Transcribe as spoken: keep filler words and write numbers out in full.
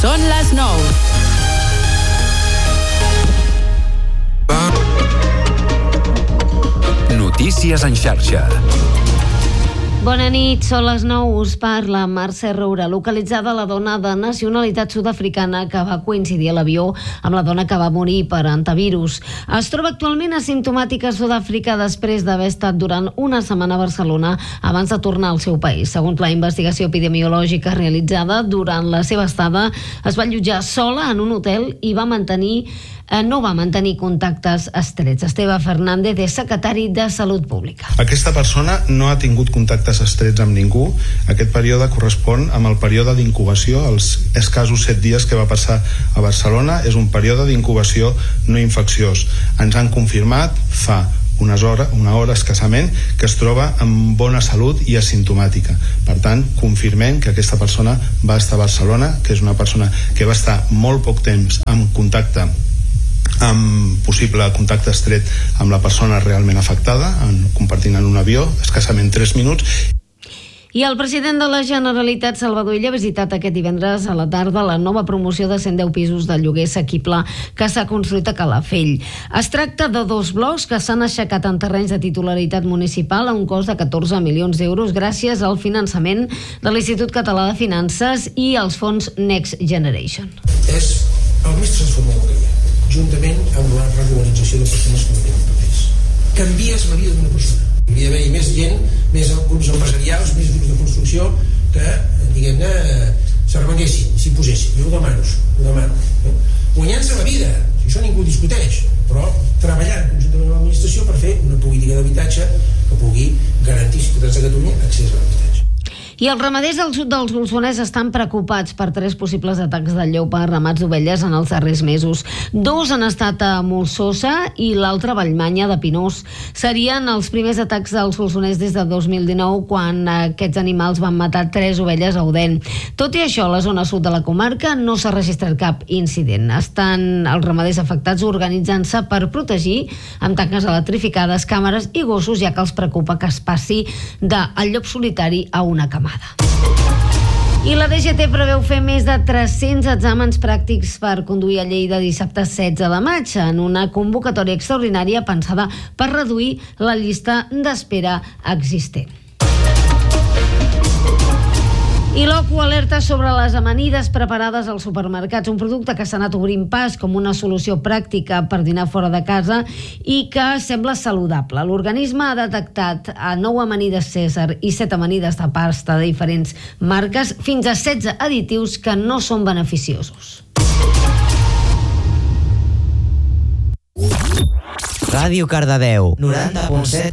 Són les nou. Notícies en xarxa. Bona nit, són les nou, us parla Mercè Roura. Localitzada la dona de nacionalitat sud-africana que va coincidir a l'avió amb la dona que va morir per antivirus. Es troba actualment asimptomàtica a Sud-àfrica després d'haver estat durant una setmana a Barcelona abans de tornar al seu país. Segons la investigació epidemiològica realitzada durant la seva estada, es va allotjar sola en un hotel i va mantenir no va mantenir contactes estrets. Esteve Fernández és secretari de Salut Pública. Aquesta persona no ha tingut contactes estrets amb ningú. Aquest període correspon amb el període d'incubació, els escassos set dies que va passar a Barcelona. És un període d'incubació no infecciós. Ens han confirmat fa unes hores, una hora escassament, que es troba amb bona salut i asimptomàtica. Per tant, confirmem que aquesta persona va estar a Barcelona, que és una persona que va estar molt poc temps en contacte amb possible contacte estret amb la persona realment afectada, en, compartint en un avió, escassament tres minuts. I el president de la Generalitat, Salvador Illa, ha visitat aquest divendres a la tarda la nova promoció de cent deu pisos de lloguer assequible que s'ha construït a Calafell. Es tracta de dos blocs que s'han aixecat en terrenys de titularitat municipal a un cost de catorze milions d'euros gràcies al finançament de l'Institut Català de Finances i els fons Next Generation. És el més transformador que hi ha, juntament amb la regularització de persones que no tenen papers. Canvies la vida d'una persona. Hi hauria d'haver més gent, més grups empresarials, més grups de construcció que, diguem-ne, s'arremanguessin, s'hi posessin. Jo ho demano, ho demano. Guanyant-se la vida, això ningú discuteix, però treballant conjuntament amb l'administració per fer una política d'habitatge que pugui garantir als ciutadans de Catalunya accés a l'habitatge. I els ramaders del sud del Solsonès estan preocupats per tres possibles atacs de lleu per ramats d'ovelles en els darrers mesos. Dos han estat a Molsosa i l'altre a Vallmanya de Pinós. Serien els primers atacs del Solsonès des de dos mil dinou, quan aquests animals van matar tres ovelles a Odèn. Tot i això, a la zona sud de la comarca no s'ha registrat cap incident. Estan els ramaders afectats organitzant-se per protegir amb tanques electrificades, càmeres i gossos, ja que els preocupa que es passi del llop solitari a una camada. I la D G T preveu fer més de tres-cents exàmens pràctics per conduir a Lleida dissabte setze de maig en una convocatòria extraordinària pensada per reduir la llista d'espera existent. I l'O C U alerta sobre les amanides preparades als supermercats, un producte que s'ha anat obrint pas com una solució pràctica per dinar fora de casa i que sembla saludable. L'organisme ha detectat a nou amanides Cèsar i set amanides de pasta de diferents marques, fins a setze additius que no són beneficiosos. Ràdio Cardedeu, noranta punt set